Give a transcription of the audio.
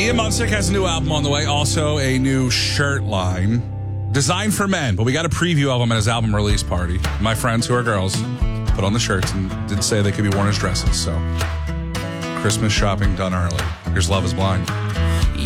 Ian Munsick has a new album on the way. Also, a new shirt line designed for men. But we got a preview of him at his album release party. My friends who are girls put on the shirts and did say they could be worn as dresses. So, Christmas shopping done early. Here's Love is Blind.